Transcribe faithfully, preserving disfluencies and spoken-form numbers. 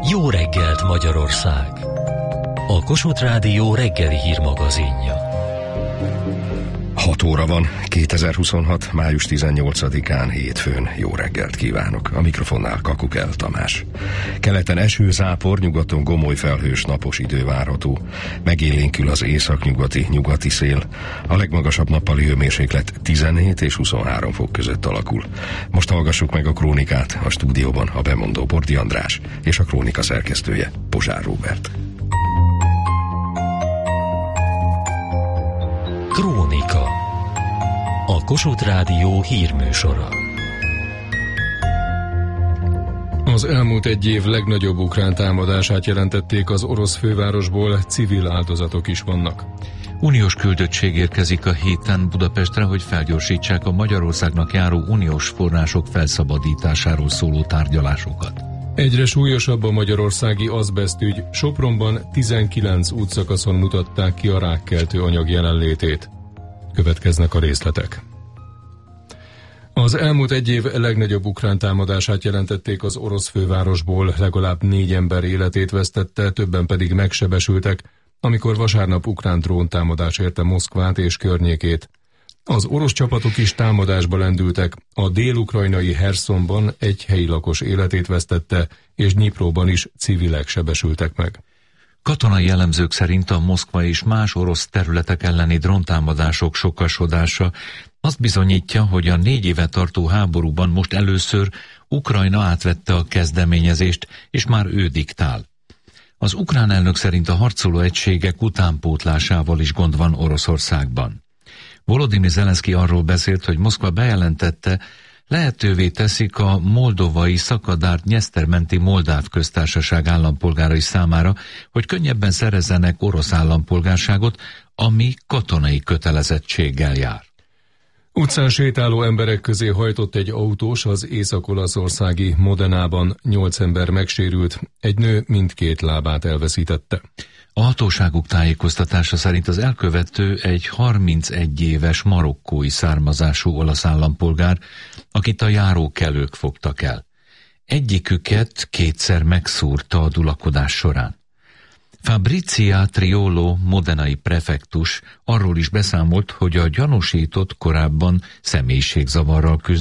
Jó reggelt, Magyarország! A Kossuth Rádió reggeli hírmagazinja. hat óra van, kétezer-huszonhat. május tizennyolcadikán, hétfőn. Jó reggelt kívánok! A mikrofonnál Kakukel Tamás. Keleten eső, zápor, nyugaton gomoly felhős napos idő várható. Megélénkül az északnyugati, nyugati szél. A legmagasabb nappali hőmérséklet tizenhét és huszonhárom fok között alakul. Most hallgassuk meg a krónikát. A stúdióban a bemondó Bordi András és a krónika szerkesztője Pozsár Róbert. Krónika. A Kossuth Rádió hírműsora. Az elmúlt egy év legnagyobb ukrán támadását jelentették az orosz fővárosból, civil áldozatok is vannak. Uniós küldöttség érkezik a héten Budapestre, hogy felgyorsítsák a Magyarországnak járó uniós források felszabadításáról szóló tárgyalásokat. Egyre súlyosabb a magyarországi azbesztügy. Sopronban tizenkilenc útszakaszon mutatták ki a rákkeltő anyag jelenlétét. Következnek a részletek. Az elmúlt egy év legnagyobb ukrán támadását jelentették az orosz fővárosból, legalább négy ember életét vesztette, többen pedig megsebesültek, amikor vasárnap ukrán dróntámadás érte Moszkvát és környékét. Az orosz csapatok is támadásba lendültek, a dél-ukrajnai Herszonban egy helyi lakos életét vesztette, és Dnyipróban is civilek sebesültek meg. Katonai jellemzők szerint a Moszkva és más orosz területek elleni dróntámadások sokasodása azt bizonyítja, hogy a négy éve tartó háborúban most először Ukrajna átvette a kezdeményezést, és már ő diktál. Az ukrán elnök szerint a harcoló egységek utánpótlásával is gond van Oroszországban. Volodymyr Zelenszky arról beszélt, hogy Moszkva bejelentette, lehetővé teszik a moldovai szakadárt Dnyesztermenti Moldáv köztársaság állampolgárai számára, hogy könnyebben szerezzenek orosz állampolgárságot, ami katonai kötelezettséggel jár. Utcán sétáló emberek közé hajtott egy autós az észak-olaszországi Modenában, nyolc ember megsérült, egy nő mindkét lábát elveszítette. A hatóságok tájékoztatása szerint az elkövető egy harmincegy éves marokkói származású olasz állampolgár, akit a járókelők fogtak el. Egyiküket kétszer megszúrta a dulakodás során. Fabrizia Triolo modenai prefektus arról is beszámolt, hogy a gyanúsított korábban személyiségzavarral küzdött,